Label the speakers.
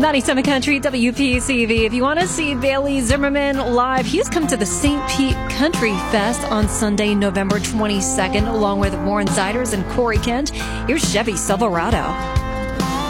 Speaker 1: 97 Country, WPCV. If you want to see Bailey Zimmerman live, he's come to the St. Pete Country Fest on Sunday, November 22nd, along with Warren Ziders and Corey Kent. Here's Chevy Silverado.